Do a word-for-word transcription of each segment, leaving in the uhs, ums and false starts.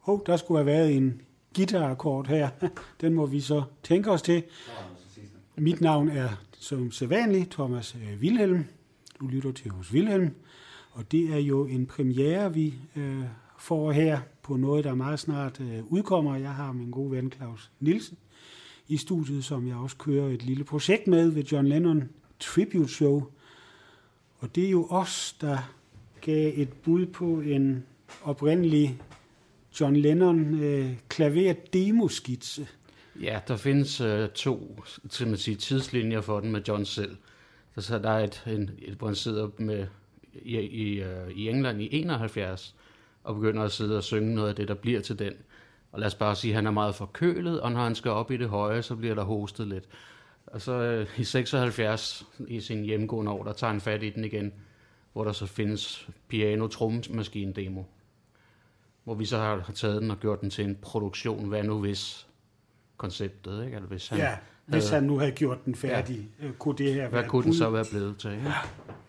hov, der skulle have været en guitarakkord her. Den må vi så tænke os til. Mit navn er som sædvanligt Thomas Wilhelm. Du lytter til hos Wilhelm. Og det er jo en premiere, vi øh, får her på noget, der meget snart øh, udkommer. Jeg har min gode ven Claus Nielsen i studiet, som jeg også kører et lille projekt med ved John Lennon Tribute Show. Og det er jo os, der gav et bud på en oprindelig John Lennon øh, klaver-demoskitse. Ja, der findes øh, to til man sige, tidslinjer for den med John selv. Så der er et, en, et hvor han sidder med, i, i, uh, i England i enoghalvfjerds og begynder at sidde og synge noget af det, der bliver til den. Og lad os bare sige, at han er meget forkølet, og når han skal op i det høje, så bliver der hostet lidt. Og så øh, i seksoghalvfjerds, i sin hjemgående år, der tager han fat i den igen, hvor der så findes piano-trommemaskine-demo. Hvor vi så har taget den og gjort den til en produktion, hvad nu hvis konceptet, ikke? Eller hvis han, ja, hvis havde, han nu havde gjort den færdig, ja. kunne det her hvad være kunne den så være blevet til? Ikke? Ja.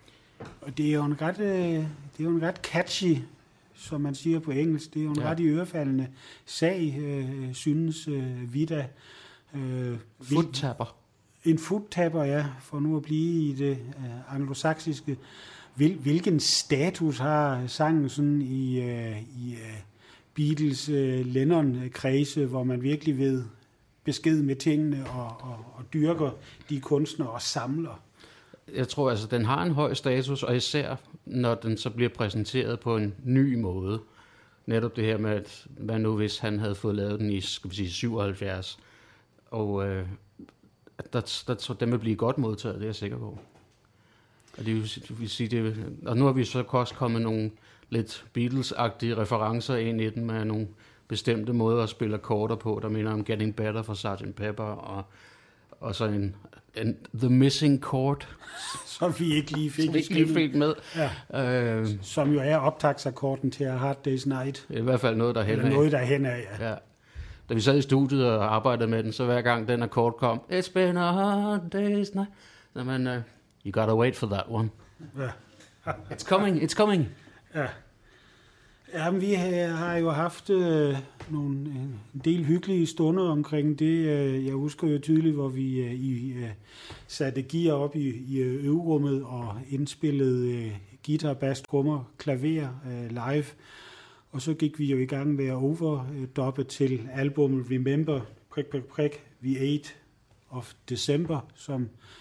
Og det er jo en ret, det er jo en ret catchy, som man siger på engelsk, det er jo en ja. ret iørefaldende sag, øh, synes øh, vi da. Øh, Foodtapper. En foodtapper, ja, for nu at blive i det øh, anglosaksiske. Hvil, hvilken status har sangen sådan i, øh, i øh, Beatles øh, Lennon-kredse, hvor man virkelig ved besked med tingene og, og, og dyrker de kunstnere og samler? Jeg tror altså, den har en høj status, og især når den så bliver præsenteret på en ny måde. Netop det her med, at hvad nu hvis han havde fået lavet den i, skal vi sige, syvoghalvfjerds, og øh, der, der, den vil blive godt modtaget, det er jeg sikker på. Og, det vil sige, det, og nu har vi så også kommet nogle lidt Beatles-agtige referencer ind i den, med nogle bestemte måder at spille akkorder på, der minder om Getting Better fra sergeant Pepper, og, og så en, en The Missing Chord, som vi ikke lige fik, ikke lige fik med. Ja. Øh, som jo er optagsakkorden til A Hard Day's Night. I hvert fald noget derhen af. Noget derhen af, ja. ja. Da vi sad i studiet og arbejdede med den, så hver gang den akkord kom, It's been a hard day's night, så man, uh, you gotta wait for that one. Ja. It's coming, it's coming. Ja. Jamen, vi har jo haft øh, nogle, en del hyggelige stunder omkring det. Jeg husker jo tydeligt, hvor vi øh, i, øh, satte gear op i, i øverummet og indspillede øh, guitar, bass, trommer, klaver øh, live. Og så gik vi jo i gang med at overdubbe til albumet Remember, prik, prik, prik, The eighth of December, som